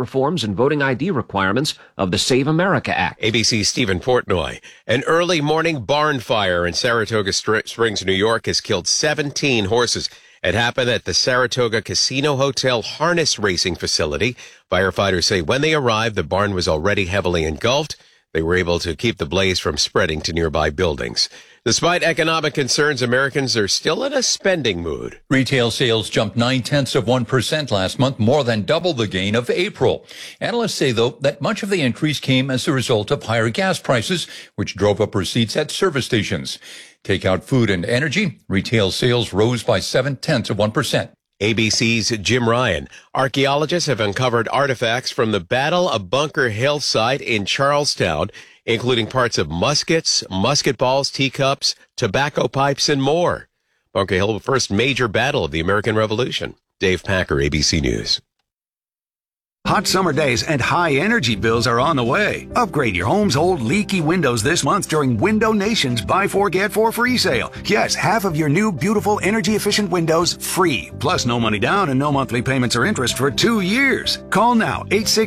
reforms and voting ID requirements of the Save America Act. ABC's Stephen Portnoy. An early morning barn fire in Saratoga Springs, New York has killed 17 horses. It happened at the Saratoga Casino Hotel harness racing facility. Firefighters say when they arrived, the barn was already heavily engulfed. They were able to keep the blaze from spreading to nearby buildings. Despite economic concerns, Americans are still in a spending mood. Retail sales jumped 0.9% last month, more than double the gain of April. Analysts say, though, that much of the increase came as a result of higher gas prices, which drove up receipts at service stations. Take out food and energy, retail sales rose by 0.7%. ABC's Jim Ryan. Archaeologists have uncovered artifacts from the Battle of Bunker Hill site in Charlestown, including parts of muskets, musket balls, teacups, tobacco pipes, and more. Bunker Hill, the first major battle of the American Revolution. Dave Packer, ABC News. Hot summer days and high energy bills are on the way. Upgrade your home's old leaky windows this month during Window Nation's Buy 4 Get 4 free sale. Yes, half of your new beautiful energy efficient windows free. Plus no money down and no monthly payments or interest for 2 years. Call now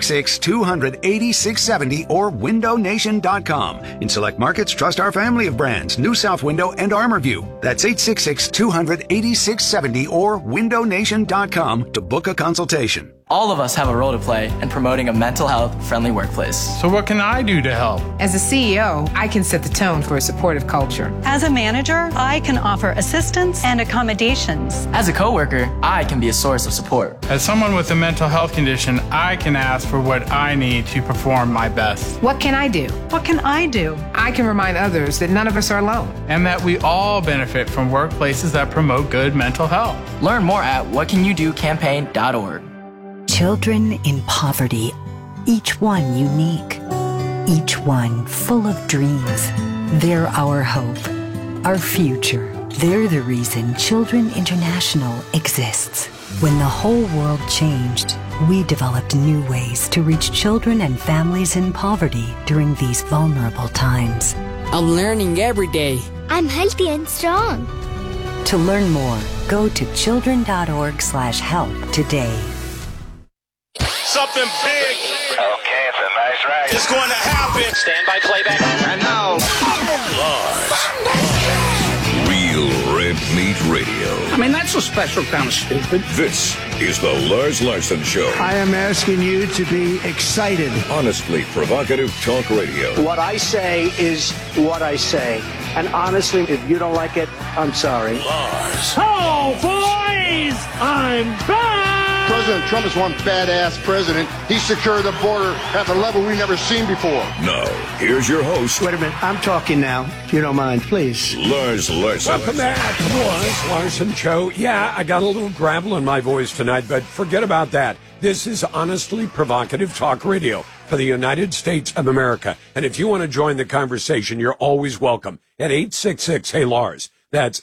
866-200-8670 or windownation.com. In select markets, trust our family of brands, New South Window and ArmorView. That's 866-200-8670 or windownation.com to book a consultation. All of us have a role to play in promoting a mental health-friendly workplace. So what can I do to help? As a CEO, I can set the tone for a supportive culture. As a manager, I can offer assistance and accommodations. As a coworker, I can be a source of support. As someone with a mental health condition, I can ask for what I need to perform my best. What can I do? What can I do? I can remind others that none of us are alone. And that we all benefit from workplaces that promote good mental health. Learn more at whatcanyoudocampaign.org. Children in poverty, each one unique, each one full of dreams. They're our hope, our future. They're the reason Children International exists. When the whole world changed, we developed new ways to reach children and families in poverty during these vulnerable times. I'm learning every day. I'm healthy and strong. To learn more, go to children.org/help today. Something big. Okay, it's a nice ride. It's going to happen. Stand by playback. And now, Real Red Meat Radio. I mean, that's a special kind of stupid. This is the Lars Larson Show. I am asking you to be excited. Honestly provocative talk radio. What I say is what I say. And honestly, if you don't like it, I'm sorry. Lars. Oh, boys! I'm back! President Trump is one badass president. He secured the border at the level we've never seen before. Now, here's your host. Wait a minute. I'm talking now. If you don't mind, please. Lars Larson. Welcome back to the Lars Larson Show. Yeah, I got a little gravel in my voice tonight, but forget about that. This is honestly provocative talk radio for the United States of America. And if you want to join the conversation, you're always welcome at 866-HEY-LARS. That's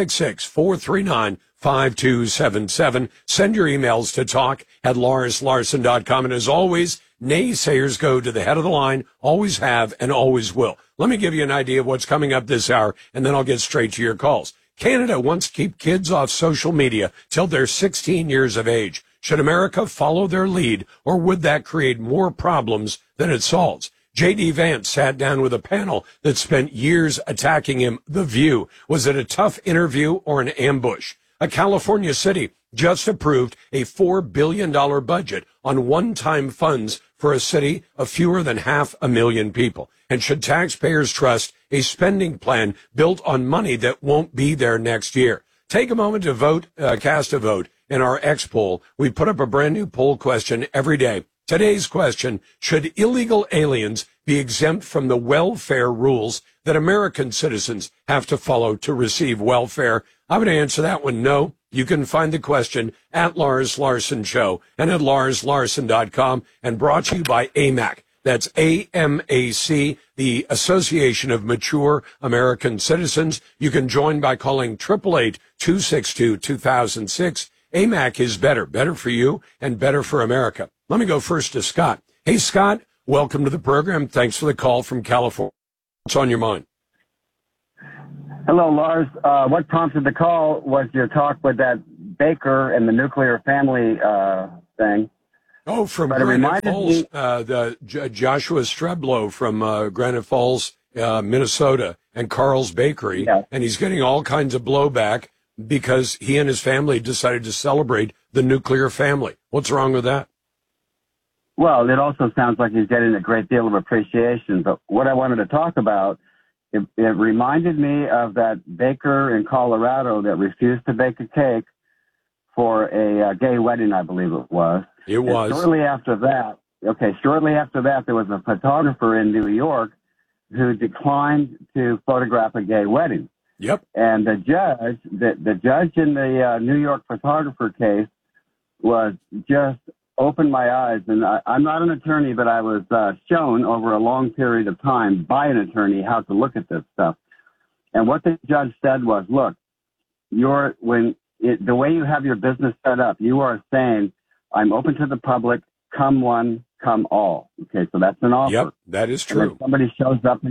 866-439-5277. Send your emails to talk@larslarson.com. And as always, naysayers go to the head of the line, always have and always will. Let me give you an idea of what's coming up this hour, and then I'll get straight to your calls. Canada wants to keep kids off social media till they're 16 years of age. Should America follow their lead, or would that create more problems than it solves? J.D. Vance sat down with a panel that spent years attacking him. The View. Was it a tough interview or an ambush? A California city just approved a $4 billion budget on one-time funds for a city of fewer than 500,000 people. And should taxpayers trust a spending plan built on money that won't be there next year? Take a moment to vote, cast a vote in our X poll. We put up a brand new poll question every day. Today's question: should illegal aliens be exempt from the welfare rules that American citizens have to follow to receive welfare? I would answer that one no. You can find the question at Lars Larson Show and at larslarson.com, and brought to you by AMAC. That's AMAC, the Association of Mature American Citizens. You can join by calling 888-262-2006. AMAC is better for you and better for America. Let me go first to Scott. Hey, Scott, welcome to the program. Thanks for the call from California. What's on your mind? Hello, Lars. What prompted the call was your talk with that Baker and the nuclear family thing. Oh, from But it Granite reminded Falls, me- Joshua Streblow from Granite Falls, Minnesota, and Carl's Bakery, and he's getting all kinds of blowback because he and his family decided to celebrate the nuclear family. What's wrong with that? Well, it also sounds like he's getting a great deal of appreciation. But what I wanted to talk about, it reminded me of that baker in Colorado that refused to bake a cake for a gay wedding, I believe it was. It was. And shortly after that, there was a photographer in New York who declined to photograph a gay wedding. Yep. And the judge in the New York photographer case was just opened my eyes. And I'm not an attorney, but I was shown over a long period of time by an attorney how to look at this stuff. And what the judge said was, look, the way you have your business set up, you are saying, I'm open to the public, come one, come all. Okay, so that's an offer. Yep, that is true. Somebody shows up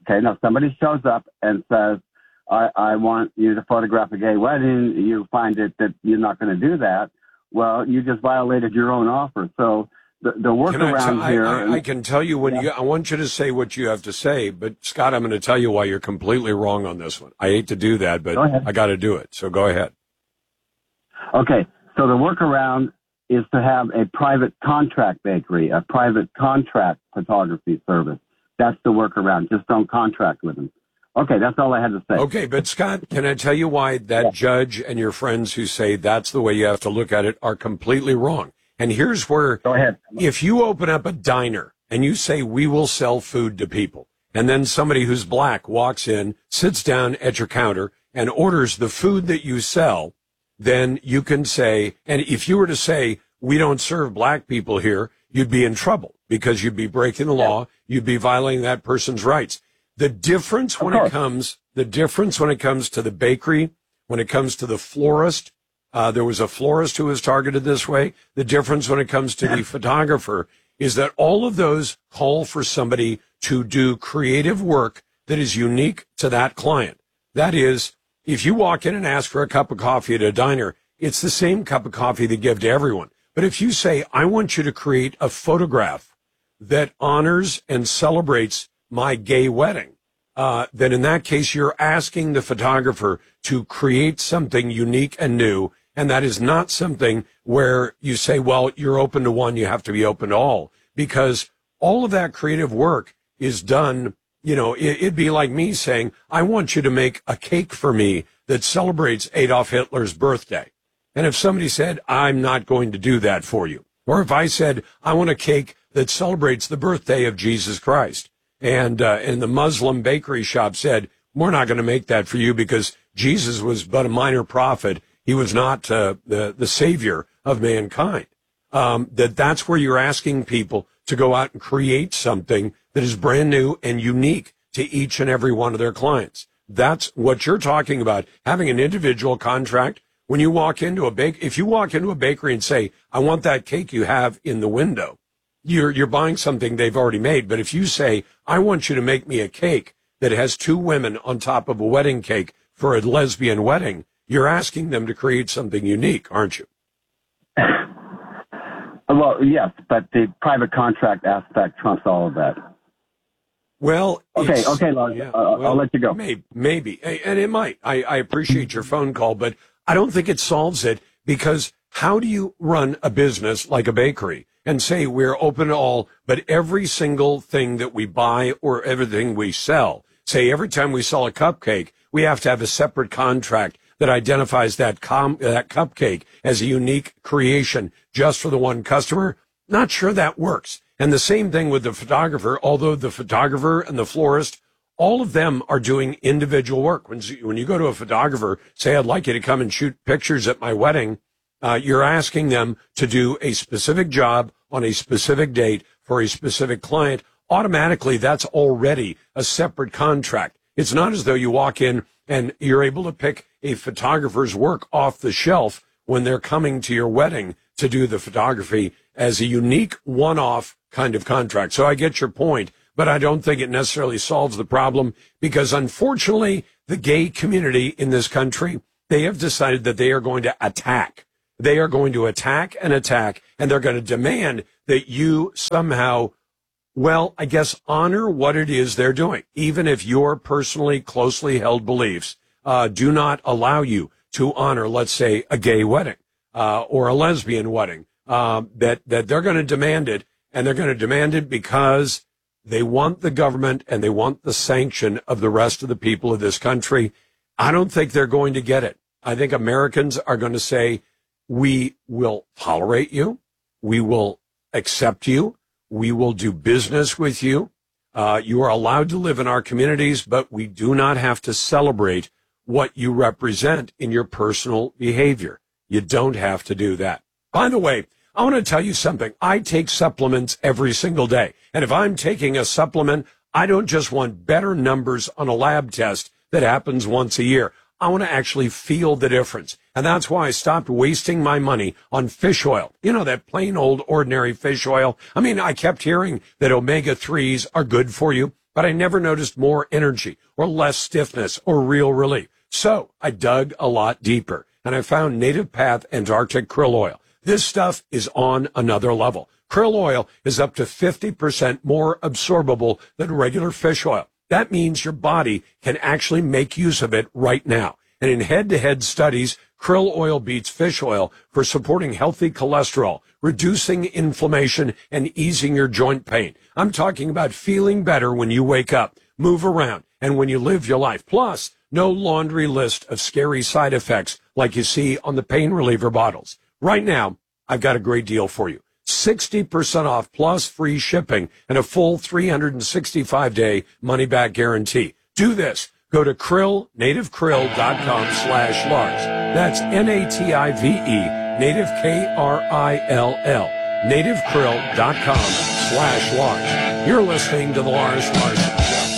and says, I want you to photograph a gay wedding. You find it that you're not going to do that. Well, you just violated your own offer. So the workaround here. I can tell you I want you to say what you have to say, but Scott, I'm going to tell you why you're completely wrong on this one. I hate to do that, but I got to do it. So go ahead. Okay, so the workaround is to have a private contract bakery, a private contract photography service. That's the workaround. Just don't contract with them. Okay, that's all I had to say. Okay, but Scott, can I tell you why that judge and your friends who say that's the way you have to look at it are completely wrong? And here's where, go ahead. If you open up a diner and you say, we will sell food to people, and then somebody who's black walks in, sits down at your counter, and orders the food that you sell, then you can say, and if you were to say, we don't serve black people here, you'd be in trouble because you'd be breaking the law. You'd be violating that person's rights. The difference when it comes to the bakery, when it comes to the florist, there was a florist who was targeted this way. The difference when it comes to the photographer is that all of those call for somebody to do creative work that is unique to that client. That is, if you walk in and ask for a cup of coffee at a diner, it's the same cup of coffee they give to everyone. But if you say, I want you to create a photograph that honors and celebrates my gay wedding, then in that case, you're asking the photographer to create something unique and new. And that is not something where you say, well, you're open to one, you have to be open to all. Because all of that creative work is done. You know, it'd be like me saying, I want you to make a cake for me that celebrates Adolf Hitler's birthday. And if somebody said, I'm not going to do that for you, or if I said, I want a cake that celebrates the birthday of Jesus Christ, and the Muslim bakery shop said, we're not going to make that for you because Jesus was but a minor prophet. He was not the savior of mankind. That's where you're asking people to go out and create something that is brand new and unique to each and every one of their clients. That's what you're talking about, having an individual contract. When you walk into if you walk into a bakery and say, I want that cake you have in the window, you're buying something they've already made. But if you say, I want you to make me a cake that has two women on top of a wedding cake for a lesbian wedding, you're asking them to create something unique, aren't you? Well, yes, but the private contract aspect trumps all of that. Well, okay, Lars, I'll let you go. Maybe, and it might. I appreciate your phone call, but I don't think it solves it, because how do you run a business like a bakery and say we're open to all, but every single thing that we buy or everything we sell, say every time we sell a cupcake, we have to have a separate contract that identifies that cupcake as a unique creation just for the one customer? Not sure that works. And the same thing with the photographer, although the photographer and the florist, all of them are doing individual work. When you go to a photographer, say, I'd like you to come and shoot pictures at my wedding, you're asking them to do a specific job on a specific date for a specific client. Automatically, that's already a separate contract. It's not as though you walk in and you're able to pick a photographer's work off the shelf when they're coming to your wedding to do the photography as a unique one-off kind of contract. So I get your point, but I don't think it necessarily solves the problem, because unfortunately, the gay community in this country, they have decided that they are going to attack they are going to attack, and they're going to demand that you somehow, well, I guess, honor what it is they're doing, even if your personally closely held beliefs do not allow you to honor, let's say, a gay wedding or a lesbian wedding, that they're going to demand it, and they're going to demand it because they want the government and they want the sanction of the rest of the people of this country. I don't think they're going to get it. I think Americans are going to say, we will tolerate you, we will accept you, we will do business with you. You are allowed to live in our communities, but we do not have to celebrate what you represent in your personal behavior. You don't have to do that. By the way, I want to tell you something. I take supplements every single day. And if I'm taking a supplement, I don't just want better numbers on a lab test that happens once a year. I want to actually feel the difference. And that's why I stopped wasting my money on fish oil. You know, that plain old ordinary fish oil. I mean, I kept hearing that omega-3s are good for you, but I never noticed more energy or less stiffness or real relief. So I dug a lot deeper, and I found Native Path Antarctic Krill Oil. This stuff is on another level. Krill oil is up to 50% more absorbable than regular fish oil. That means your body can actually make use of it right now. And in head-to-head studies, krill oil beats fish oil for supporting healthy cholesterol, reducing inflammation, and easing your joint pain. I'm talking about feeling better when you wake up, move around, and when you live your life. Plus, no laundry list of scary side effects like you see on the pain reliever bottles. Right now, I've got a great deal for you. 60% off plus free shipping and a full 365-day money-back guarantee. Do this. Go to nativekrill.com/Lars. That's NATIVE, native KRILL, nativekrill.com/Lars. You're listening to The Lars Larson